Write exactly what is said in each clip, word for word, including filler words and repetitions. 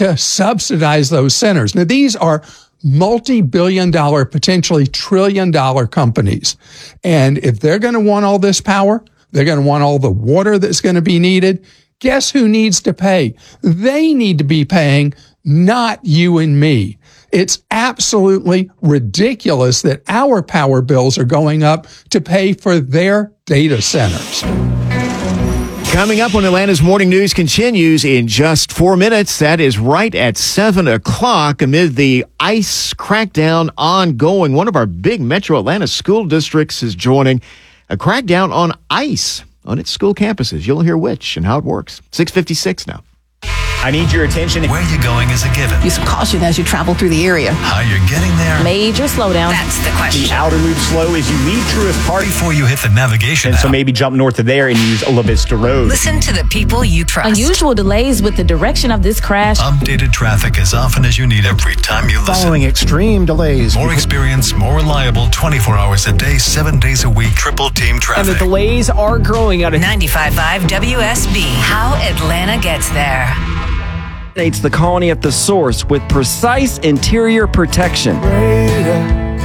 to subsidize those centers. Now, these are multi-billion dollar, potentially trillion dollar companies. And if they're going to want all this power, they're going to want all the water that's going to be needed. Guess who needs to pay? They need to be paying, not you and me. It's absolutely ridiculous that our power bills are going up to pay for their data centers. Coming up when Atlanta's Morning News continues in just four minutes. That is right at seven o'clock amid the ICE crackdown ongoing. One of our big metro Atlanta school districts is joining a crackdown on ICE on its school campuses. You'll hear which and how it works. six fifty-six now. I need your attention. Where you're going is a given. Use caution as you travel through the area. How you're getting there. Major slowdown. That's the question. The outer loop slow as you leave Truist Park. Before you hit the navigation And app. so maybe jump north of there and use La Vista Road. Listen to the people you trust. Unusual delays with the direction of this crash. Updated traffic as often as you need every time you listen. Following extreme delays. More experience, more reliable, twenty-four hours a day, seven days a week, triple team traffic. And the delays are growing out of ninety-five point five W S B. How Atlanta gets there. It's the colony at the source with precise interior protection. Radar,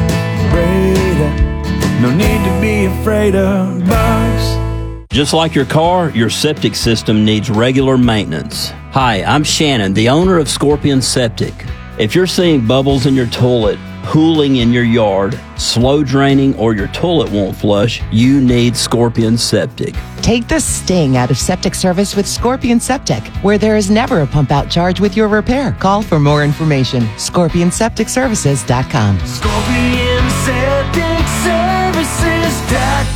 radar. No need to be afraid of bugs. Just like your car, your septic system needs regular maintenance. Hi, I'm Shannon, the owner of Scorpion Septic. If you're seeing bubbles in your toilet, pooling in your yard, slow draining, or your toilet won't flush, you need Scorpion Septic. Take the sting out of septic service with Scorpion Septic, where there is never a pump out charge with your repair. Call for more information. Scorpion Septic Services dot com. Scorpion Septic Services dot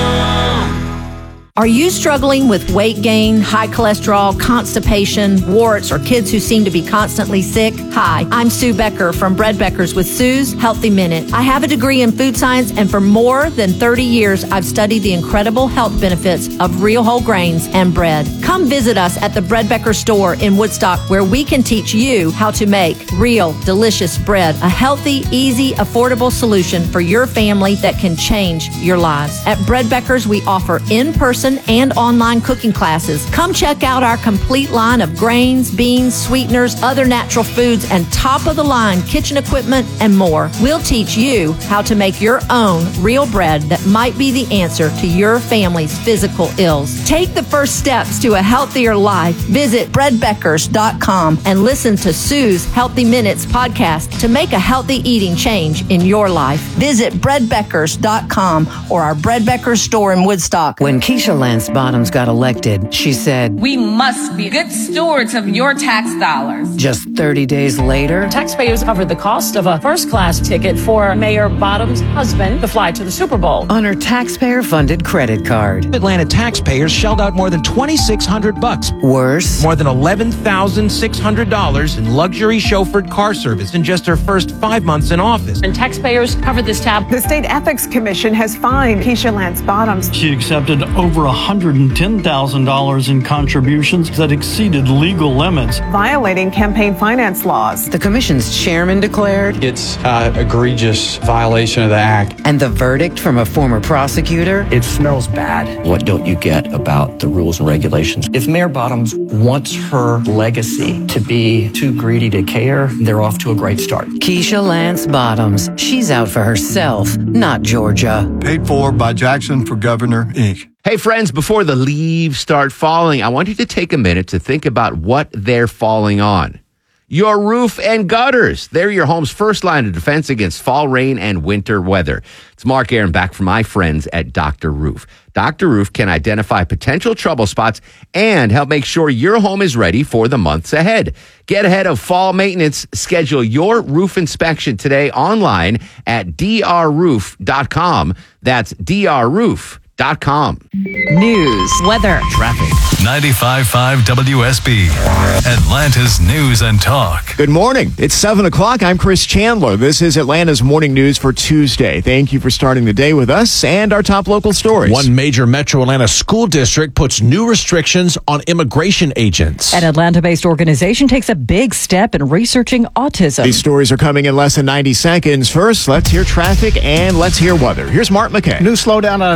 com. Are you struggling with weight gain, high cholesterol, constipation, warts, or kids who seem to be constantly sick? Hi, I'm Sue Becker from Bread Beckers with Sue's Healthy Minute. I have a degree in food science, and for more than thirty years, I've studied the incredible health benefits of real whole grains and bread. Come visit us at the Bread Becker store in Woodstock, where we can teach you how to make real, delicious bread, a healthy, easy, affordable solution for your family that can change your lives. At Bread Beckers, we offer in-person and online cooking classes. Come check out our complete line of grains, beans, sweeteners, other natural foods, and top-of-the-line kitchen equipment and more. We'll teach you how to make your own real bread that might be the answer to your family's physical ills. Take the first steps to a healthier life. Visit bread beckers dot com and listen to Sue's Healthy Minutes podcast to make a healthy eating change in your life. Visit bread beckers dot com or our Bread Beckers store in Woodstock. When Keisha Lance Bottoms got elected, she said, "We must be good stewards of your tax dollars." Just thirty days later, taxpayers covered the cost of a first-class ticket for Mayor Bottoms' husband to fly to the Super Bowl on her taxpayer-funded credit card. Atlanta taxpayers shelled out more than twenty-six hundred bucks. Worse, more than eleven thousand six hundred dollars in luxury chauffeured car service in just her first five months in office. And taxpayers covered this tab. The State Ethics Commission has fined Keisha Lance Bottoms. She accepted over one hundred ten thousand dollars in contributions that exceeded legal limits, violating campaign finance laws. The commission's chairman declared it's an egregious violation of the act. And the verdict from a former prosecutor? It smells bad. What don't you get about the rules and regulations? If Mayor Bottoms wants her legacy to be too greedy to care, they're off to a great start. Keisha Lance Bottoms. She's out for herself, not Georgia. Paid for by Jackson for Governor, Incorporated. Hey, friends, before the leaves start falling, I want you to take a minute to think about what they're falling on. Your roof and gutters. They're your home's first line of defense against fall rain and winter weather. It's Mark Aaron back from my friends at Doctor Roof. Doctor Roof can identify potential trouble spots and help make sure your home is ready for the months ahead. Get ahead of fall maintenance. Schedule your roof inspection today online at d r roof dot com. That's d r roof dot com. News, weather, traffic. ninety-five point five W S B, Atlanta's News and Talk. Good morning. It's seven o'clock. I'm Chris Chandler. This is Atlanta's Morning News for Tuesday. Thank you for starting the day with us and our top local stories. One major metro Atlanta school district puts new restrictions on immigration agents. An Atlanta-based organization takes a big step in researching autism. These stories are coming in less than ninety seconds. First, let's hear traffic and let's hear weather. Here's Mark McKay. New slowdown out of Douglas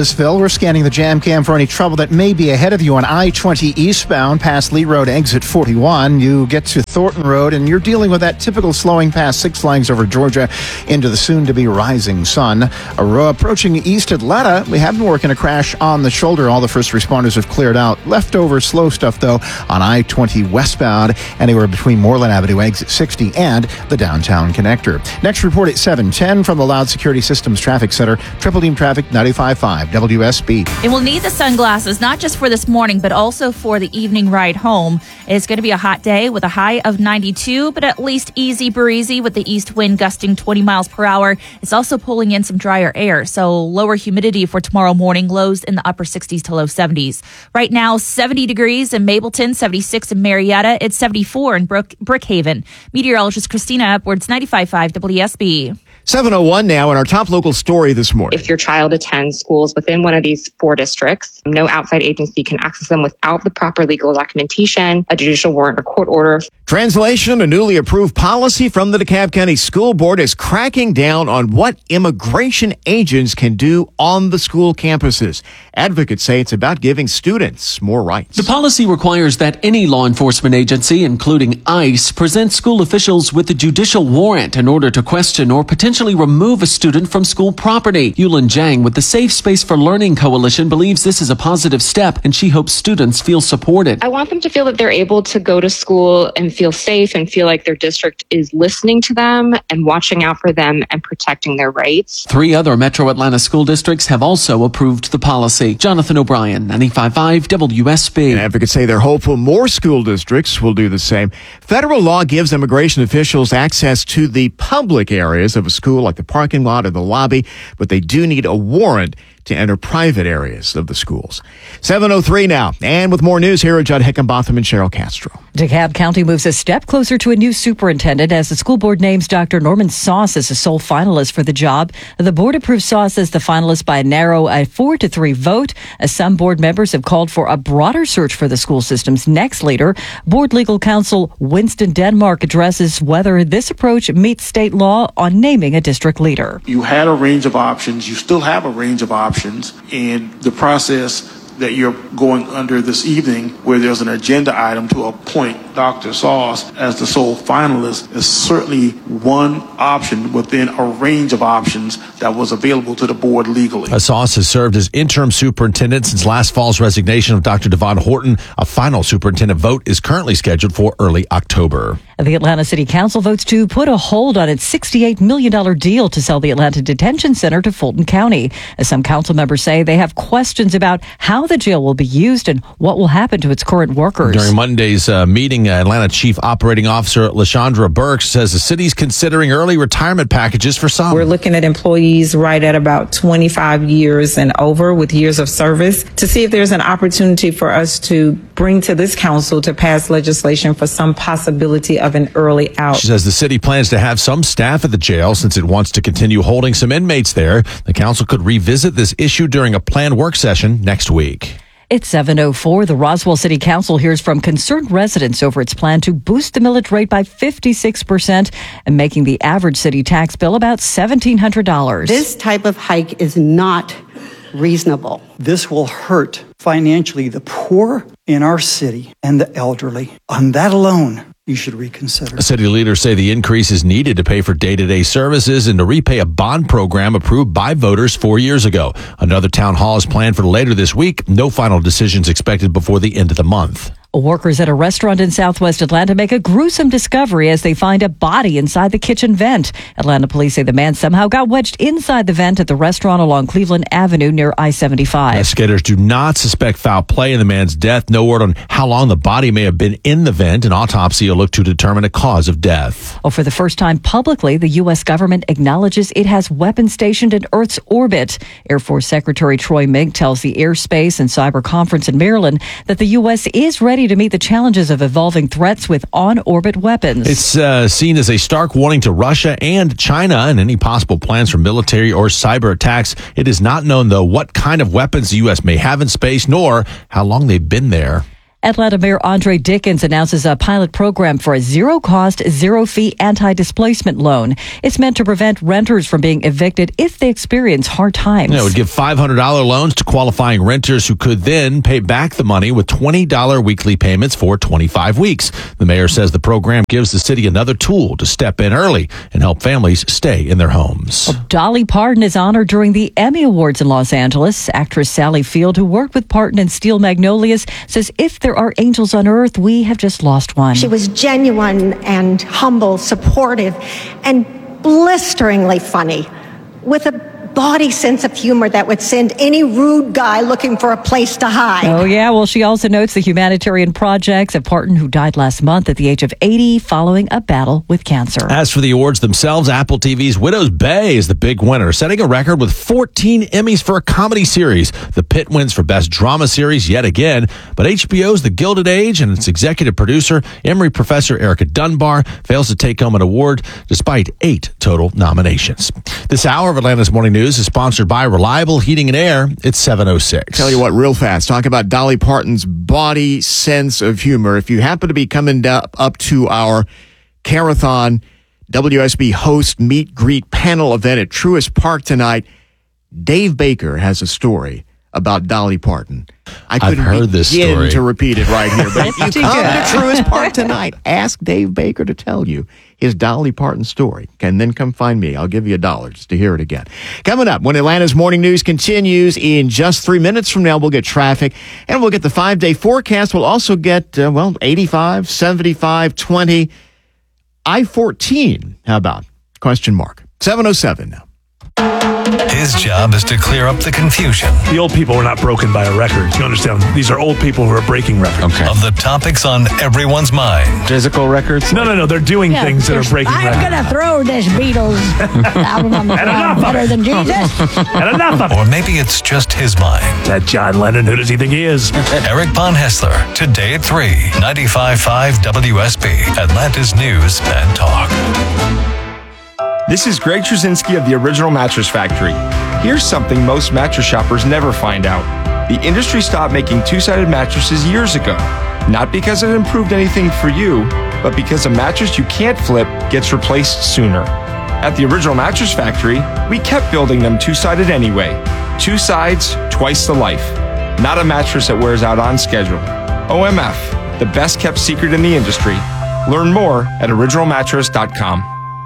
Davisville. We're scanning the jam cam for any trouble that may be ahead of you on I twenty eastbound past Lee Road, exit forty-one. You get to Thornton Road, and you're dealing with that typical slowing past Six Flags over Georgia into the soon-to-be rising sun. Approaching East Atlanta, we have been working a crash on the shoulder. All the first responders have cleared out. Leftover slow stuff, though, on I twenty westbound, anywhere between Moreland Avenue, exit sixty, and the downtown connector. Next report at seven ten from the Loud Security Systems Traffic Center. Triple Team Traffic, ninety-five point five W S B. And we'll need the sunglasses, not just for this morning, but also for the evening ride home. It's going to be a hot day with a high of ninety-two, but at least easy breezy with the east wind gusting twenty miles per hour. It's also pulling in some drier air, so lower humidity for tomorrow morning, lows in the upper sixties to low seventies. Right now, seventy degrees in Mableton, seventy-six in Marietta. It's seventy-four in Brook, Brookhaven. Meteorologist Christina Upwards, ninety-five point five W S B. seven oh one now in our top local story this morning. If your child attends schools within one of these four districts, no outside agency can access them without the proper legal documentation, a judicial warrant or court order. Translation, a newly approved policy from the DeKalb County School Board is cracking down on what immigration agents can do on the school campuses. Advocates say it's about giving students more rights. The policy requires that any law enforcement agency, including ICE, present school officials with a judicial warrant in order to question or potentially remove a student from school property. Yulin Zhang with the Safe Space for Learning Coalition believes this is a positive step, and she hopes students feel supported. I want them to feel that they're able to go to school and feel safe and feel like their district is listening to them and watching out for them and protecting their rights. Three other Metro Atlanta school districts have also approved the policy. Jonathan O'Brien, ninety-five point five W S B. And advocates say they're hopeful more school districts will do the same. Federal law gives immigration officials access to the public areas of a school like the parking lot or the lobby, but they do need a warrant to enter private areas of the schools. seven oh three now. And with more news, here are Judd Hickenbotham and Cheryl Castro. DeKalb County moves a step closer to a new superintendent as the school board names Doctor Norman Sauce as the sole finalist for the job. The board approved Sauce as the finalist by a narrow a four to three vote. As some board members have called for a broader search for the school system's next leader. Board legal counsel Winston Denmark addresses whether this approach meets state law on naming a district leader. You had a range of options. You still have a range of options. And the process that you're going under this evening, where there's an agenda item to appoint Doctor Sauce as the sole finalist, is certainly one option within a range of options that was available to the board legally. Sauce has served as interim superintendent since last fall's resignation of Doctor Devon Horton. A final superintendent vote is currently scheduled for early October. The Atlanta City Council votes to put a hold on its sixty-eight million dollars deal to sell the Atlanta Detention Center to Fulton County. As some council members say, they have questions about how the jail will be used and what will happen to its current workers. During Monday's uh, meeting, uh, Atlanta Chief Operating Officer LaShondra Burks says the city's considering early retirement packages for some. We're looking at employees right at about twenty-five years and over with years of service to see if there's an opportunity for us to bring to this council to pass legislation for some possibility of an early out. She says the city plans to have some staff at the jail since it wants to continue holding some inmates there. The council could revisit this issue during a planned work session next week. It's seven oh four. The Roswell City Council hears from concerned residents over its plan to boost the millage rate by fifty-six percent and making the average city tax bill about seventeen hundred dollars. This type of hike is not reasonable. This will hurt financially the poor in our city and the elderly. On that alone, you should reconsider. City leaders say the increase is needed to pay for day-to-day services and to repay a bond program approved by voters four years ago. Another town hall is planned for later this week. No final decisions expected before the end of the month. Workers at a restaurant in Southwest Atlanta make a gruesome discovery as they find a body inside the kitchen vent. Atlanta police say the man somehow got wedged inside the vent at the restaurant along Cleveland Avenue near I seventy-five. Investigators do not suspect foul play in the man's death. No word on how long the body may have been in the vent. An autopsy will look to determine a cause of death. Well, for the first time publicly, the U S government acknowledges it has weapons stationed in Earth's orbit. Air Force Secretary Troy Mink tells the Airspace and Cyber Conference in Maryland that the U S is ready to meet the challenges of evolving threats with on-orbit weapons. It's uh, seen as a stark warning to Russia and China and any possible plans for military or cyber attacks. It is not known, though, what kind of weapons the U S may have in space, nor how long they've been there. Atlanta Mayor Andre Dickens announces a pilot program for a zero-cost, zero-fee anti-displacement loan. It's meant to prevent renters from being evicted if they experience hard times. Yeah, it would give five hundred dollars loans to qualifying renters who could then pay back the money with twenty dollars weekly payments for twenty-five weeks. The mayor says the program gives the city another tool to step in early and help families stay in their homes. Dolly Parton is honored during the Emmy Awards in Los Angeles. Actress Sally Field, who worked with Parton in Steel Magnolias, says if there are angels on earth, we have just lost one. She was genuine and humble, supportive, and blisteringly funny, with a body sense of humor that would send any rude guy looking for a place to hide. Oh, yeah. Well, she also notes the humanitarian projects of Parton, who died last month at the age of eighty following a battle with cancer. As for the awards themselves, Apple T V's Widow's Bay is the big winner, setting a record with fourteen Emmys for a comedy series. The Pit wins for Best Drama Series yet again, but H B O's The Gilded Age and its executive producer, Emory professor Erica Dunbar, fails to take home an award despite eight total nominations. This hour of Atlanta's Morning News is sponsored by Reliable Heating and Air. It's seven oh six. Tell you what, real fast, talk about Dolly Parton's body sense of humor. If you happen to be coming up, up to our Carathon W S B host meet greet panel event at Truist Park tonight, Dave Baker has a story about Dolly Parton. I couldn't I've heard this begin story. to repeat it right here, but if you Too come good. to Truist Park tonight, ask Dave Baker to tell you his Dolly Parton story, and then come find me. I'll give you a dollar just to hear it again. Coming up, when Atlanta's Morning News continues in just three minutes from now, we'll get traffic, and we'll get the five-day forecast. We'll also get, uh, well, eighty-five, seventy-five, twenty, I fourteen. How about? Question mark. seven oh seven now. His job is to clear up the confusion. The old people were not broken by a record. You understand? These are old people who are breaking records. Okay. Of the topics on everyone's mind. Physical records? No, no, no. They're doing Yeah, things that are there's- breaking I'm records. going to throw this Beatles album on the And ground enough of better it. than Jesus. And enough of it. Or maybe it's just his mind. That John Lennon, who does he think he is? Eric Von Hessler, today at three, ninety-five point five W S B, Atlanta's News and Talk. This is Greg Trzynski of the Original Mattress Factory. Here's something most mattress shoppers never find out. The industry stopped making two-sided mattresses years ago. Not because it improved anything for you, but because a mattress you can't flip gets replaced sooner. At the Original Mattress Factory, we kept building them two-sided anyway. Two sides, twice the life. Not a mattress that wears out on schedule. O M F, the best kept secret in the industry. Learn more at original mattress dot com.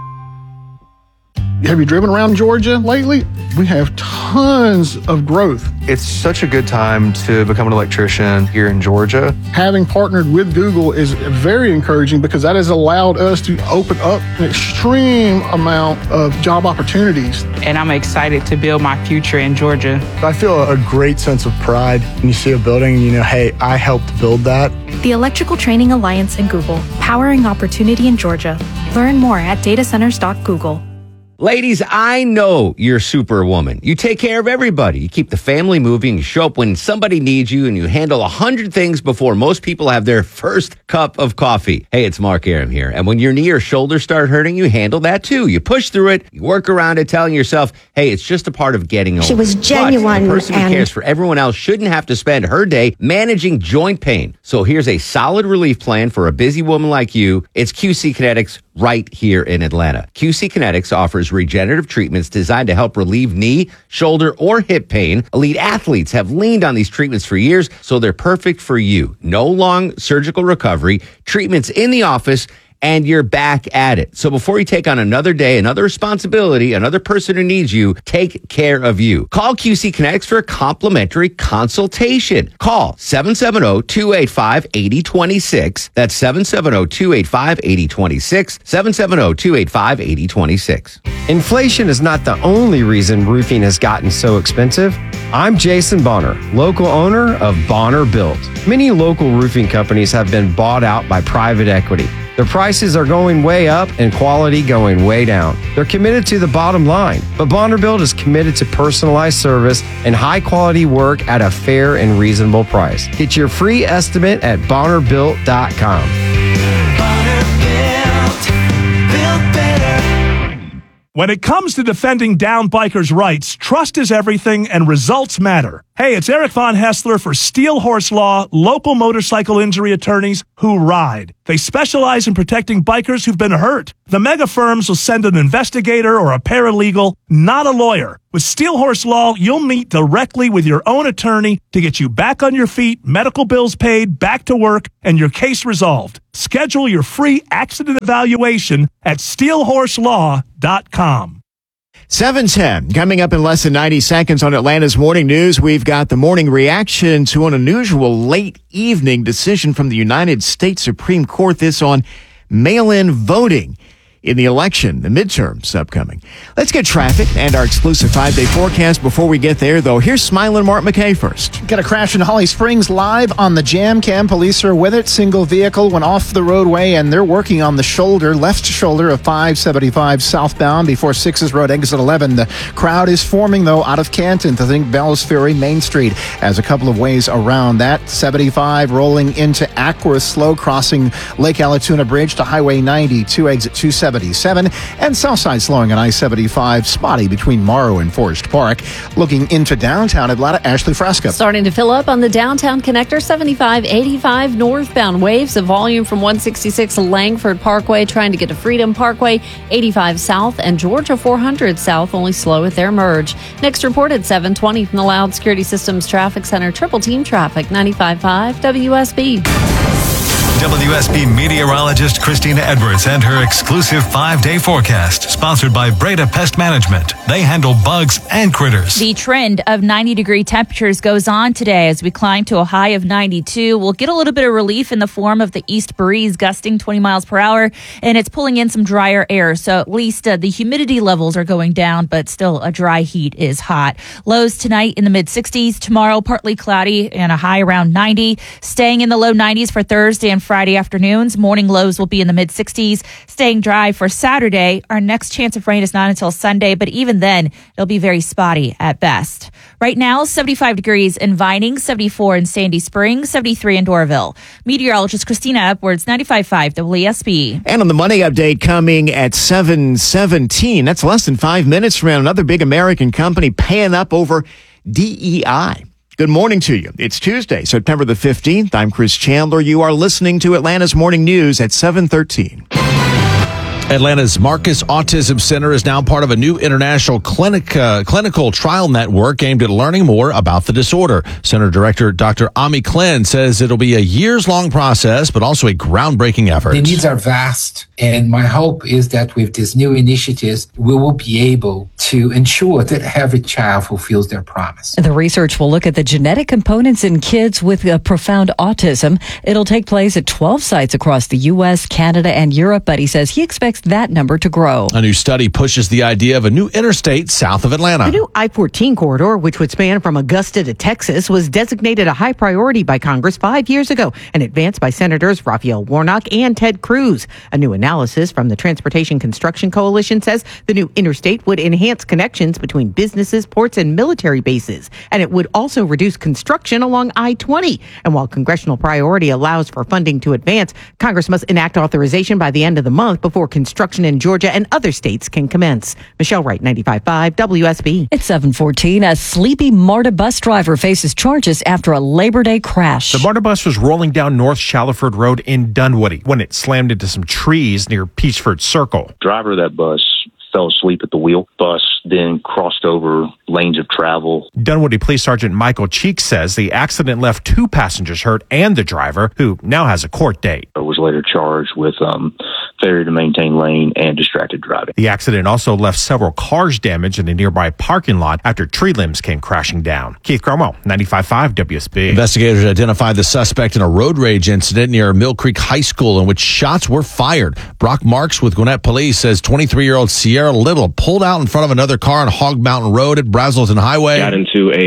Have you driven around Georgia lately? We have tons of growth. It's such a good time to become an electrician here in Georgia. Having partnered with Google is very encouraging because that has allowed us to open up an extreme amount of job opportunities. And I'm excited to build my future in Georgia. I feel a great sense of pride when you see a building and you know, hey, I helped build that. The Electrical Training Alliance and Google, powering opportunity in Georgia. Learn more at data centers dot google. Ladies, I know you're Superwoman. You take care of everybody. You keep the family moving. You show up when somebody needs you, and you handle a hundred things before most people have their first cup of coffee. Hey, it's Mark Aram here. And when your knee or shoulder start hurting, you handle that too. You push through it. You work around it, telling yourself, hey, it's just a part of getting older. She was genuine But the person who and- cares for everyone else shouldn't have to spend her day managing joint pain. So here's a solid relief plan for a busy woman like you. It's Q C Kinetics right here in Atlanta. Q C Kinetics offers regenerative treatments designed to help relieve knee, shoulder, or hip pain. Elite athletes have leaned on these treatments for years, so they're perfect for you. No long surgical recovery, treatments in the office, and you're back at it. So before you take on another day, another responsibility, another person who needs you, take care of you. Call Q C Kinetics for a complimentary consultation. Call seven seven zero, two eight five, eight zero two six. That's seven seven zero, two eight five, eight zero two six. seven seven zero, two eight five, eight zero two six. Inflation is not the only reason roofing has gotten so expensive. I'm Jason Bonner, local owner of Bonner Built. Many local roofing companies have been bought out by private equity. Their prices are going way up and quality going way down. They're committed to the bottom line, but Bonner Built is committed to personalized service and high quality work at a fair and reasonable price. Get your free estimate at bonner built dot com. When it comes to defending downed bikers' rights, trust is everything and results matter. Hey, it's Eric Von Hessler for Steel Horse Law, local motorcycle injury attorneys who ride. They specialize in protecting bikers who've been hurt. The mega firms will send an investigator or a paralegal, not a lawyer. With Steel Horse Law, you'll meet directly with your own attorney to get you back on your feet, medical bills paid, back to work, and your case resolved. Schedule your free accident evaluation at steel horse law dot com. seven ten, coming up in less than ninety seconds on Atlanta's Morning News. We've got the morning reaction to an unusual late evening decision from the United States Supreme Court. This on mail-in voting in the election, the midterms upcoming. Let's get traffic and our exclusive five-day forecast. Before we get there, though, here's Smiling Mark McKay first. Got a crash in Holly Springs live on the jam cam. Police are with it. Single vehicle went off the roadway, and they're working on the shoulder, left shoulder of five seventy-five southbound before Sixes Road, exit eleven. The crowd is forming, though, out of Canton to think Bellows Ferry, Main Street, as a couple of ways around that. seventy-five rolling into Ackworth, slow crossing Lake Allatoona Bridge to Highway ninety-two, exit two seventy-seven, and Southside slowing on I seventy-five, spotty between Morrow and Forest Park. Looking into downtown Atlanta, Ashley Frasca. Starting to fill up on the downtown connector, seventy-five eighty-five northbound. Waves of volume from one sixty-six Langford Parkway trying to get to Freedom Parkway, eighty-five south, and Georgia four hundred south only slow at their merge. Next report at seven twenty from the Loud Security Systems Traffic Center. Triple team traffic, ninety-five point five W S B. W S B meteorologist Christina Edwards and her exclusive five-day forecast, sponsored by Breda Pest Management. They handle bugs and critters. The trend of ninety-degree temperatures goes on today as we climb to a high of ninety-two. We'll get a little bit of relief in the form of the east breeze gusting twenty miles per hour, and it's pulling in some drier air. So at least uh, the humidity levels are going down, but still a dry heat is hot. Lows tonight in the mid-sixties. Tomorrow, partly cloudy and a high around ninety. Staying in the low nineties for Thursday and Friday afternoons. Morning lows will be in the mid-sixties. Staying dry for Saturday. Our next chance of rain is not until Sunday, but even then, it'll be very spotty at best. Right now, seventy-five degrees in Vining, seventy-four in Sandy Springs, seventy-three in Doraville. Meteorologist Christina Edwards, ninety-five point five W S B. And on the Money Update coming at seven seventeen, that's less than five minutes from now, another big American company paying up over D E I. Good morning to you. It's Tuesday, September the fifteenth. I'm Chris Chandler. You are listening to Atlanta's Morning News at seven thirteen. Atlanta's Marcus Autism Center is now part of a new international clinic uh, clinical trial network aimed at learning more about the disorder. Center Director Doctor Ami Klin says it'll be a years-long process, but also a groundbreaking effort. The needs are vast, and my hope is that with these new initiatives, we will be able to ensure that every child fulfills their promise. The research will look at the genetic components in kids with uh, profound autism. It'll take place at twelve sites across the U S, Canada, and Europe, but he says he expects that number to grow. A new study pushes the idea of a new interstate south of Atlanta. The new I fourteen corridor, which would span from Augusta to Texas, was designated a high priority by Congress five years ago and advanced by Senators Raphael Warnock and Ted Cruz. A new analysis from the Transportation Construction Coalition says the new interstate would enhance connections between businesses, ports, and military bases, and it would also reduce construction along I twenty. And while congressional priority allows for funding to advance, Congress must enact authorization by the end of the month before construction in Georgia and other states can commence. Michelle Wright, ninety-five point five W S B. It's seven fourteen. A sleepy MARTA bus driver faces charges after a Labor Day crash. The MARTA bus was rolling down North Shallowford Road in Dunwoody when it slammed into some trees near Peachford Circle. Driver of that bus fell asleep at the wheel. Bus then crossed over lanes of travel. Dunwoody Police Sergeant Michael Cheek says the accident left two passengers hurt and the driver, who now has a court date. I was later charged with um, failure to maintain lane and distracted driving. The accident also left several cars damaged in a nearby parking lot after tree limbs came crashing down. Keith Cromwell, ninety-five point five W S B. Investigators identified the suspect in a road rage incident near Mill Creek High School in which shots were fired. Brock Marks with Gwinnett Police says twenty-three-year-old Sierra Little pulled out in front of another car on Hog Mountain Road at Brazelton Highway. Got into a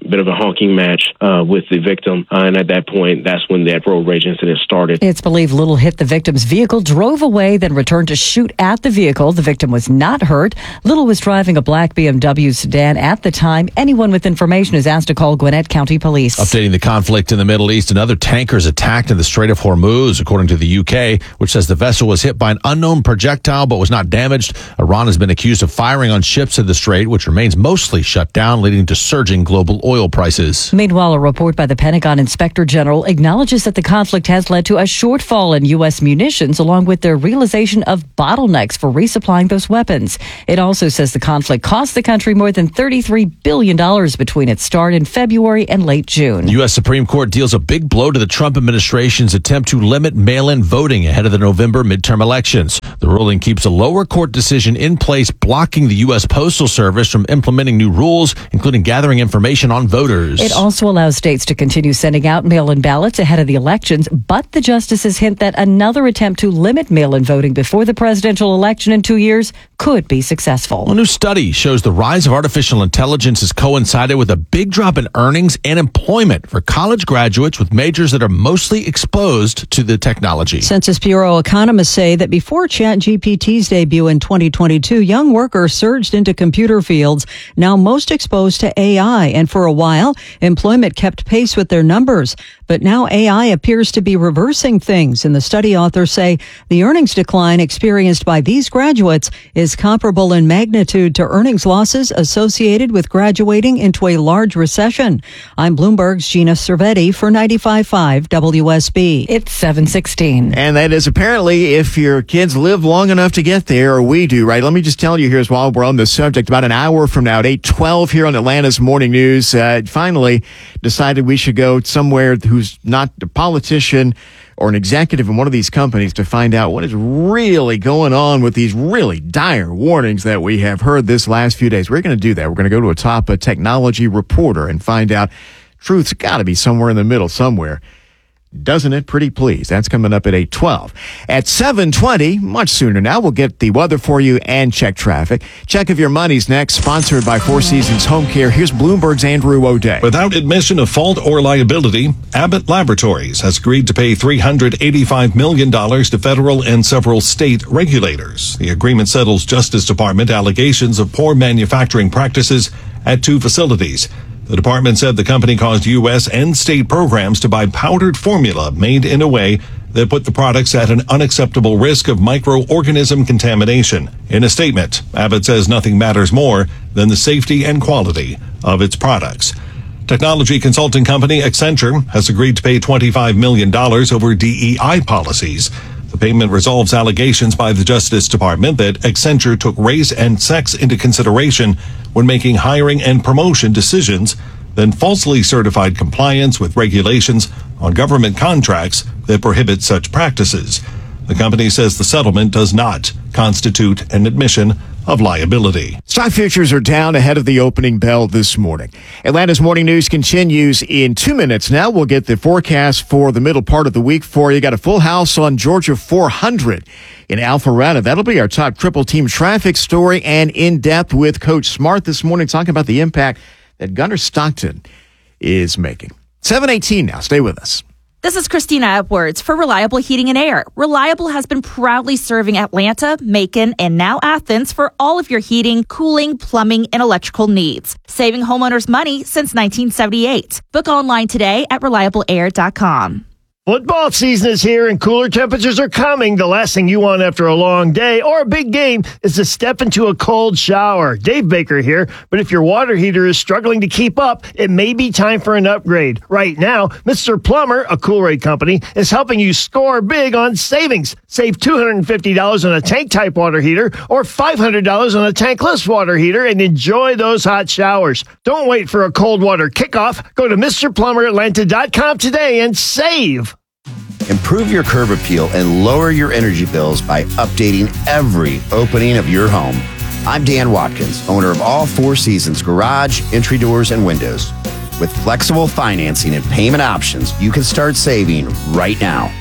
bit of a honking match uh, with the victim. Uh, and at that point, that's when that road rage incident started. It's believed Little hit the victim's vehicle, drove away, then returned to shoot at the vehicle. The victim was not hurt. Little was driving a black B M W sedan at the time. Anyone with information is asked to call Gwinnett County Police. Updating the conflict in the Middle East, another tanker is attacked in the Strait of Hormuz, according to the U K, which says the vessel was hit by an unknown projectile but was not damaged. Iran has been accused of firing on ships in the strait, which remains mostly shut down, leading to surging global oil prices. Meanwhile, a report by the Pentagon Inspector General acknowledges that the conflict has led to a shortfall in U S munitions, along with the realization of bottlenecks for resupplying those weapons. It also says the conflict cost the country more than thirty-three billion dollars between its start in February and late June. The U S Supreme Court deals a big blow to the Trump administration's attempt to limit mail-in voting ahead of the November midterm elections. The ruling keeps a lower court decision in place, blocking the U S Postal Service from implementing new rules, including gathering information on voters. It also allows states to continue sending out mail-in ballots ahead of the elections, but the justices hint that another attempt to limit mail-in voting before the presidential election in two years could be successful. A new study shows the rise of artificial intelligence has coincided with a big drop in earnings and employment for college graduates with majors that are mostly exposed to the technology. Census Bureau economists say that before ChatGPT's debut in twenty twenty-two, young workers surged into computer fields, now most exposed to A I. And for a while, employment kept pace with their numbers. But now A I appears to be reversing things. And the study authors say the earnings decline experienced by these graduates is comparable in magnitude to earnings losses associated with graduating into a large recession. I'm Bloomberg's Gina Cervetti for ninety-five point five W S B. It's seven sixteen. And that is apparently if your kids live long enough to get there, or we do, right? Let me just tell you here as while we're on the subject, about an hour from now at eight twelve here on Atlanta's Morning News, uh, finally decided we should go somewhere who's not a politician or an executive in one of these companies to find out what is really going on with these really dire warnings that we have heard this last few days. We're going to do that. We're going to go to a top uh, technology reporter and find out truth's got to be somewhere in the middle somewhere. Doesn't it? Pretty please. That's coming up at eight twelve. At seven twenty, much sooner now, we'll get the weather for you and check traffic. Check of your money's next, sponsored by Four Seasons Home Care. Here's Bloomberg's Andrew O'Day. Without admission of fault or liability, Abbott Laboratories has agreed to pay three hundred eighty-five million dollars to federal and several state regulators. The agreement settles Justice Department allegations of poor manufacturing practices at two facilities. The department said the company caused U S and state programs to buy powdered formula made in a way that put the products at an unacceptable risk of microorganism contamination. In a statement, Abbott says nothing matters more than the safety and quality of its products. Technology consulting company Accenture has agreed to pay twenty-five million dollars over D E I policies. The payment resolves allegations by the Justice Department that Accenture took race and sex into consideration when making hiring and promotion decisions, then falsely certified compliance with regulations on government contracts that prohibit such practices. The company says the settlement does not constitute an admission of liability. Stock futures are down ahead of the opening bell this morning. Atlanta's Morning News continues in two minutes. Now we'll get the forecast for the middle part of the week for you. Got a full house on Georgia four hundred in Alpharetta. That'll be our top triple team traffic story, and in depth with Coach Smart this morning, talking about the impact that Gunnar Stockton is making. seven eighteen now. Stay with us. This is Christina Edwards for Reliable Heating and Air. Reliable has been proudly serving Atlanta, Macon, and now Athens for all of your heating, cooling, plumbing, and electrical needs. Saving homeowners money since nineteen seventy-eight. Book online today at reliable air dot com. Football season is here and cooler temperatures are coming. The last thing you want after a long day or a big game is to step into a cold shower. Dave Baker here, but if your water heater is struggling to keep up, it may be time for an upgrade. Right now, Mister Plumber, a Coolrate company, is helping you score big on savings. Save two hundred fifty dollars on a tank-type water heater or five hundred dollars on a tankless water heater and enjoy those hot showers. Don't wait for a cold water kickoff. Go to Mister Plumber Atlanta dot com today and save. Improve your curb appeal and lower your energy bills by updating every opening of your home. I'm Dan Watkins, owner of all Four Seasons Garage, entry doors, and windows. With flexible financing and payment options, you can start saving right now.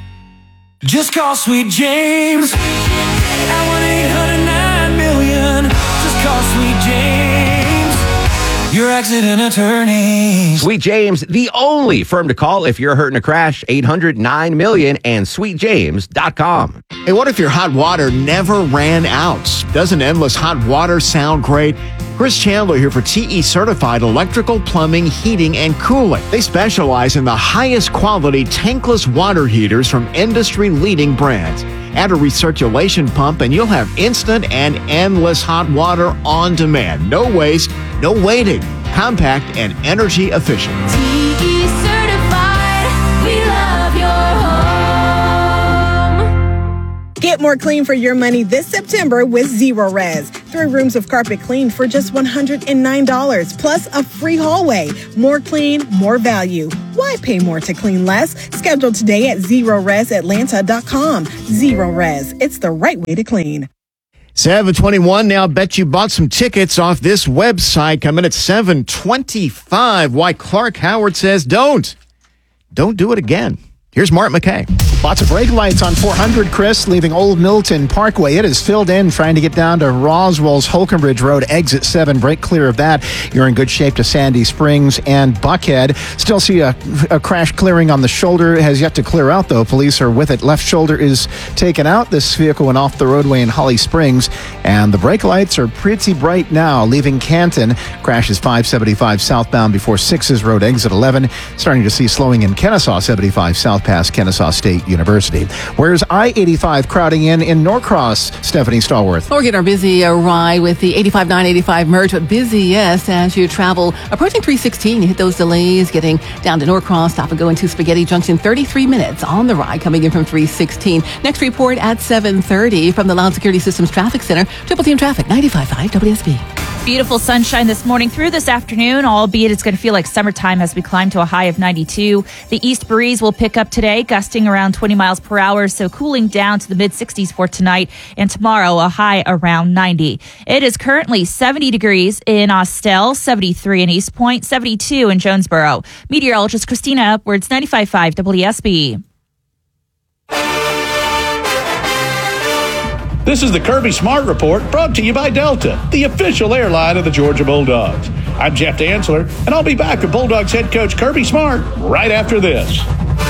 Just call Sweet James at one eight hundred nine million. Just call Sweet James. You're accident attorneys. Sweet James, the only firm to call if you're hurt in a crash. eight hundred nine million and sweet james dot com. Hey, what if your hot water never ran out? Doesn't endless hot water sound great? Chris Chandler here for T E Certified Electrical, Plumbing, Heating, and Cooling. They specialize in the highest quality tankless water heaters from industry-leading brands. Add a recirculation pump and you'll have instant and endless hot water on demand. No waste, no waiting. Compact and energy efficient. T E Certified, we love your home. Get more clean for your money this September with Zero Res. Three rooms of carpet cleaned for just one hundred nine dollars, plus a free hallway. More clean, more value. Why pay more to clean less? Schedule today at zero res atlanta dot com. Zero Res, it's the right way to clean. seven twenty-one now. Bet you bought some tickets off this website. Coming at seven twenty-five. Why Clark Howard says don't. Don't do it again. Here's Mark McKay. Lots of brake lights on four hundred, Chris, leaving Old Milton Parkway. It is filled in trying to get down to Roswell's Holcomb Ridge Road, exit seven. Brake clear of that. You're in good shape to Sandy Springs and Buckhead. Still see a, a crash clearing on the shoulder. It has yet to clear out, though. Police are with it. Left shoulder is taken out. This vehicle went off the roadway in Holly Springs. And the brake lights are pretty bright now, leaving Canton. Crash is five seventy-five southbound before Sixes Road, exit eleven. Starting to see slowing in Kennesaw seventy-five south past Kennesaw State University. Where's I eighty-five crowding in in Norcross? Stephanie Stallworth. We're getting our busy uh, ride with the eighty-five nine eighty-five merge, but busy, yes, as you travel approaching three sixteen. You hit those delays getting down to Norcross, stop and go into Spaghetti Junction. thirty-three minutes on the ride coming in from three sixteen. Next report at seven thirty from the Loud Security Systems Traffic Center. Triple Team Traffic, ninety-five point five W S B. Beautiful sunshine this morning through this afternoon, albeit it's going to feel like summertime as we climb to a high of ninety-two. The east breeze will pick up today, gusting around twenty miles per hour, so cooling down to the mid sixties for tonight, and tomorrow a high around ninety. It is currently seventy degrees in Austell, seventy-three in East Point, seventy-two in Jonesboro. Meteorologist Christina Edwards, ninety-five point five W S B. This is the Kirby Smart Report, brought to you by Delta, the official airline of the Georgia Bulldogs. I'm Jeff Dantzler, and I'll be back with Bulldogs head coach Kirby Smart right after this.